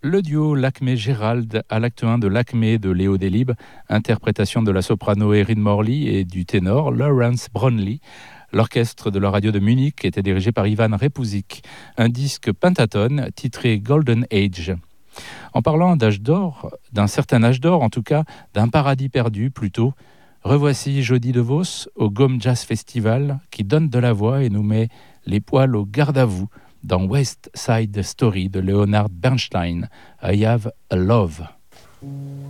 Le duo Lakmé-Gérald à l'acte 1 de Lakmé de Léo Delibes, interprétation de la soprano Erin Morley et du ténor Lawrence Brownlee. L'orchestre de la radio de Munich était dirigé par Ivan Repusic. Un disque pentatone titré Golden Age. En parlant d'âge d'or, d'un certain âge d'or en tout cas, d'un paradis perdu plutôt, revoici Jody DeVos au Gom Jazz Festival qui donne de la voix et nous met les poils au garde à vous dans West Side Story de Leonard Bernstein. I Have a Love.